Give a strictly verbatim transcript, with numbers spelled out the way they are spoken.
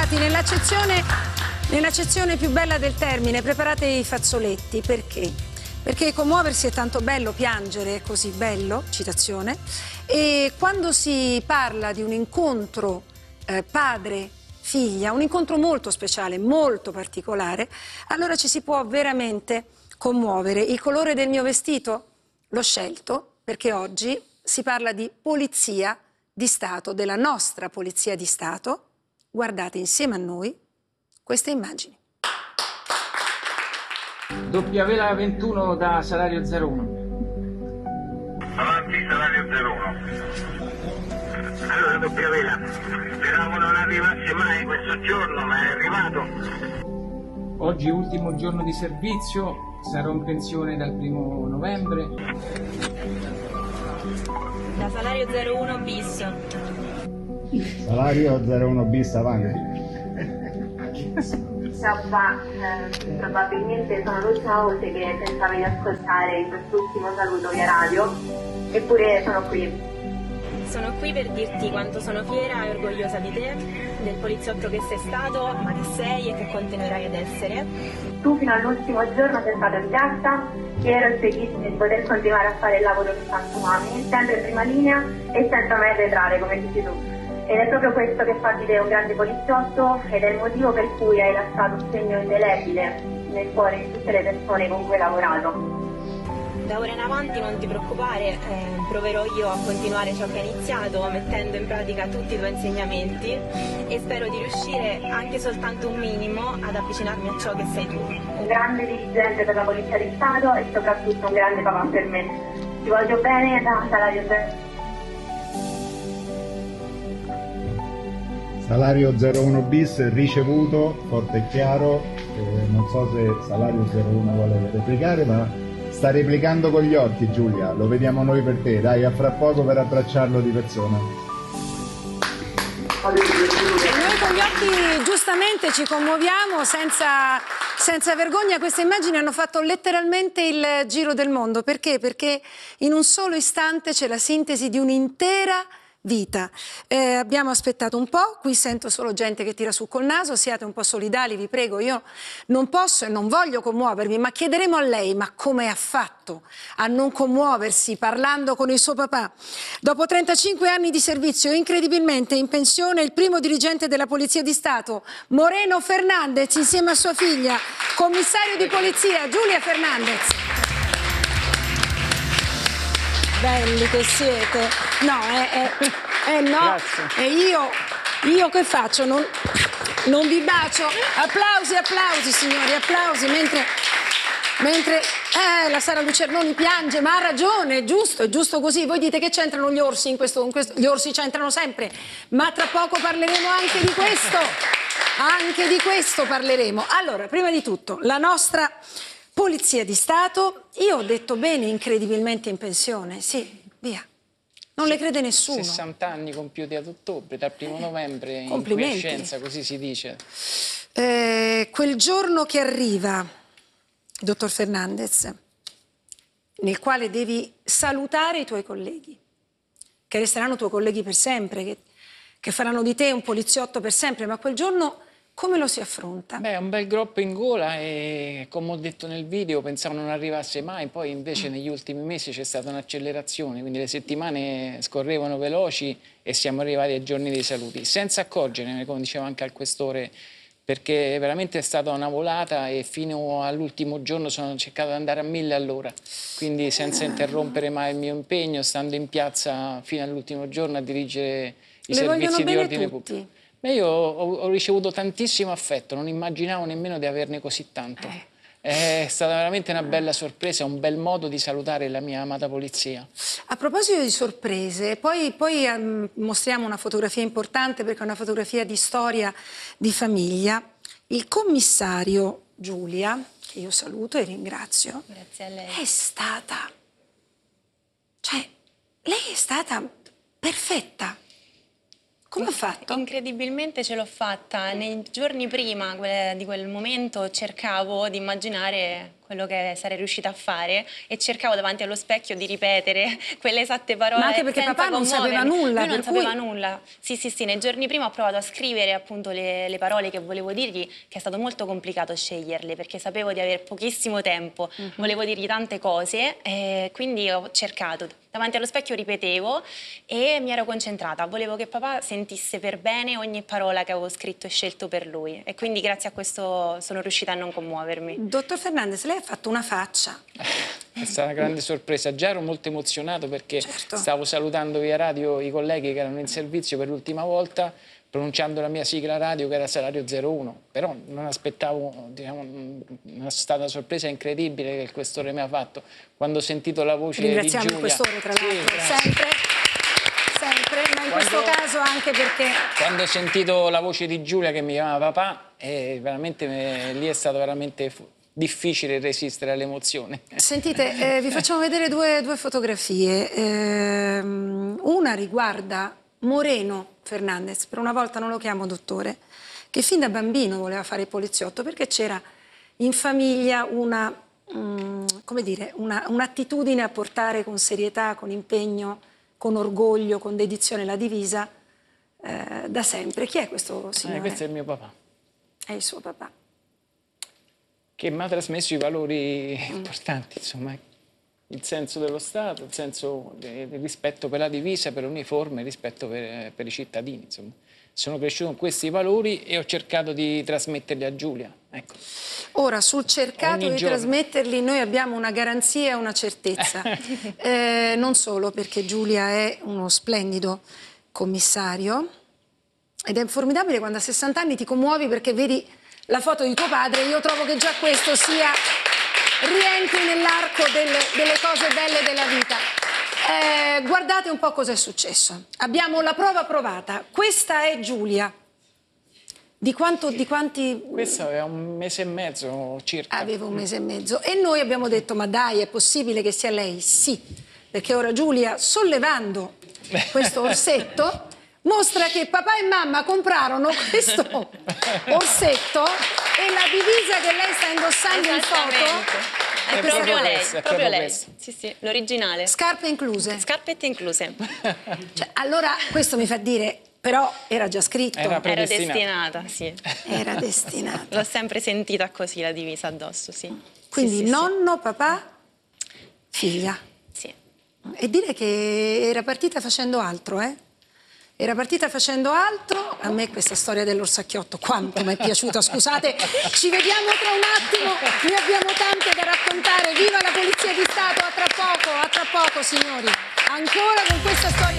preparati nell'accezione nell'accezione più bella del termine, preparate i fazzoletti. Perché? Perché commuoversi è tanto bello, piangere è così bello, citazione, e quando si parla di un incontro eh, padre-figlia, un incontro molto speciale, molto particolare, allora ci si può veramente commuovere. Il colore del mio vestito l'ho scelto perché oggi si parla di polizia di Stato, della nostra polizia di Stato. Guardate insieme a noi queste immagini. Doppia vela ventuno da salario zero uno. Avanti, salario zero uno. Allora, doppia vela. Speravo non arrivasse mai questo giorno, ma è arrivato. Oggi ultimo giorno di servizio, sarò in pensione dal primo novembre. Da salario zero uno bis. Salario zero uno bis avanti. Ciao papà, eh, probabilmente sono l'ultima volta che pensavi di ascoltare in quest'ultimo saluto via radio, eppure sono qui. Sono qui per dirti quanto sono fiera e orgogliosa di te, del poliziotto che sei stato, ma che sei e che continuerai ad essere. Tu fino all'ultimo giorno sei stato in piazza, fiero e felice di poter continuare a fare il lavoro che tanto ami, sempre in prima linea e senza mai arretrare, come dici tu. Ed è proprio questo che fa di te un grande poliziotto ed è il motivo per cui hai lasciato un segno indelebile nel cuore di tutte le persone con cui hai lavorato. Da ora in avanti non ti preoccupare, eh, proverò io a continuare ciò che hai iniziato, mettendo in pratica tutti i tuoi insegnamenti e spero di riuscire anche soltanto un minimo ad avvicinarmi a ciò che sei tu. Un grande dirigente per la Polizia di Stato e soprattutto un grande papà per me. Ti voglio bene da salario zero. Salario zero uno bis ricevuto, forte e chiaro. Eh, non so se salario zero uno vuole replicare, ma sta replicando con gli occhi, Giulia, lo vediamo noi per te, dai, a fra poco per abbracciarlo di persona. E noi con gli occhi giustamente ci commuoviamo senza, senza vergogna. Queste immagini hanno fatto letteralmente il giro del mondo. Perché? Perché in un solo istante c'è la sintesi di un'intera vita. Eh, abbiamo aspettato un po', qui sento solo gente che tira su col naso, siate un po' solidali, vi prego, io non posso e non voglio commuovermi, ma chiederemo a lei, ma come ha fatto a non commuoversi parlando con il suo papà? Dopo trentacinque anni di servizio, incredibilmente in pensione, il primo dirigente della Polizia di Stato, Moreno Fernandez, insieme a sua figlia, commissario di polizia, Giulia Fernandez. Belli che siete. No, eh, eh, eh no. E io, io che faccio? Non, non vi bacio. Applausi, applausi, signori, applausi. Mentre, mentre eh, la Sara Lucernoni piange, ma ha ragione, è giusto, è giusto così. Voi dite che c'entrano gli orsi in questo, in questo? Gli orsi c'entrano sempre. Ma tra poco parleremo anche di questo. Anche di questo parleremo. Allora, prima di tutto, la nostra Polizia di Stato, io ho detto bene, incredibilmente in pensione, sì, via. Non le crede nessuno. sessanta anni compiuti ad ottobre, dal primo novembre in Complimenti. quiescenza, così si dice. Eh, quel giorno che arriva, dottor Fernandez, nel quale devi salutare i tuoi colleghi, che resteranno tuoi colleghi per sempre, che, che faranno di te un poliziotto per sempre, ma quel giorno come lo si affronta? Beh, un bel groppo in gola e, come ho detto nel video, pensavo non arrivasse mai, poi invece negli ultimi mesi c'è stata un'accelerazione, quindi le settimane scorrevano veloci e siamo arrivati ai giorni dei saluti, senza accorgerne, come diceva anche al questore, perché veramente è stata una volata e fino all'ultimo giorno sono cercato di andare a mille all'ora, quindi senza interrompere mai il mio impegno, stando in piazza fino all'ultimo giorno a dirigere i Le servizi di ordine tutti. pubblico. Beh, io ho, ho ricevuto tantissimo affetto, non immaginavo nemmeno di averne così tanto. È stata veramente una bella sorpresa, un bel modo di salutare la mia amata polizia. A proposito di sorprese, poi, poi um, mostriamo una fotografia importante perché è una fotografia di storia, di famiglia. Il commissario Giulia, che io saluto e ringrazio, Grazie a lei. è stata, cioè, lei è stata perfetta. Come ha fatto? Incredibilmente ce l'ho fatta. Nei giorni prima di quel momento cercavo di immaginare quello che sarei riuscita a fare, e cercavo davanti allo specchio di ripetere quelle esatte parole. Ma anche perché senza papà non sapeva commuovermi. nulla, Lui non per sapeva cui- nulla. Sì, sì, sì, nei giorni prima ho provato a scrivere appunto le, le parole che volevo dirgli, che è stato molto complicato sceglierle, perché sapevo di avere pochissimo tempo, Mhm. volevo dirgli tante cose, e quindi ho cercato. Davanti allo specchio ripetevo e mi ero concentrata, volevo che papà sentisse per bene ogni parola che avevo scritto e scelto per lui, e quindi grazie a questo sono riuscita a non commuovermi. Dottor Fernandez, lei ha fatto una faccia. È stata una grande sorpresa, già ero molto emozionato perché Certo. stavo salutando via radio i colleghi che erano in servizio per l'ultima volta, pronunciando la mia sigla radio che era Salario zero uno, però non aspettavo, diciamo, una stata sorpresa incredibile che il questore mi ha fatto quando ho sentito la voce di Giulia. Ringraziamo il questore, tra Sì, l'altro, grazie. sempre, sempre, ma in Quando- questo caso anche perché... Quando ho sentito la voce di Giulia che mi chiamava papà, eh, veramente eh, lì è stato veramente fu- difficile resistere all'emozione. Sentite, eh, vi facciamo vedere due, due fotografie. Ehm, una riguarda Moreno Fernandez, per una volta non lo chiamo dottore, che fin da bambino voleva fare il poliziotto perché c'era in famiglia una, mm, come dire, una- un'attitudine a portare con serietà, con impegno, con orgoglio, con dedizione la divisa eh, da sempre. Chi è questo Eh, signore? questo è il mio papà, È il suo papà. che mi ha trasmesso i valori importanti, insomma, il senso dello Stato, il senso del rispetto per la divisa, per l'uniforme, il rispetto per, per i cittadini, insomma. Sono cresciuto con questi valori e ho cercato di trasmetterli a Giulia. Ecco. Ora, sul cercato Ogni di giorno. trasmetterli noi abbiamo una garanzia e una certezza. Eh, non solo perché Giulia è uno splendido commissario ed è formidabile quando a sessanta anni ti commuovi perché vedi la foto di tuo padre. Io trovo che già questo sia rientri nell'arco delle, delle cose belle della vita. Eh, guardate un po' cosa è successo. Abbiamo la prova provata. Questa è Giulia. Di, quanto, di quanti... Questo aveva un mese e mezzo circa. Aveva un mese e mezzo e noi abbiamo detto ma dai, è possibile che sia lei? Sì, perché ora Giulia, sollevando questo orsetto, mostra che papà e mamma comprarono questo orsetto e la divisa che lei sta indossando in foto, È, È proprio proprio lei, questo, è proprio proprio lei. questo. Sì, sì, l'originale. scarpe incluse. Scarpette incluse. Cioè, allora questo mi fa dire, però era già scritto, Era pre- Ero Predestinata. destinata, sì. era destinata. L'ho sempre sentita così la divisa addosso, sì. Quindi Sì, sì, nonno, papà, figlia. Sì. E dire che era partita facendo altro, eh? Era partita facendo altro. A me questa storia dell'orsacchiotto quanto mi è piaciuta, scusate. Ci vediamo tra un attimo, ne abbiamo tante da raccontare. Viva la Polizia di Stato, a tra poco, a tra poco signori. Ancora con questa storia.